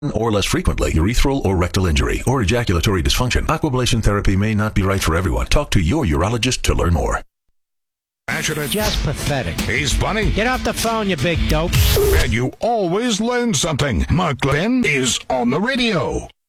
or less frequently, urethral or rectal injury, or ejaculatory dysfunction. Aquablation therapy may not be right for everyone. Talk to your urologist to learn more. Just pathetic. He's funny. Get off the phone, you big dope. And you always learn something. Mark Glenn is on the radio.